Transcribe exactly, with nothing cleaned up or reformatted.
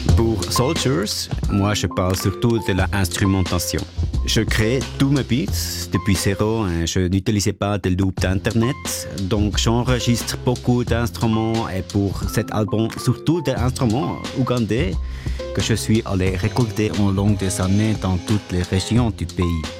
Pour Soldiers, moi je parle surtout de l'instrumentation. Je crée tous mes beats depuis zéro, je n'utilisais pas de loop d'internet, donc j'enregistre beaucoup d'instruments et pour cet album, surtout des instruments ougandais que je suis allé récolter au long des années dans toutes les régions du pays.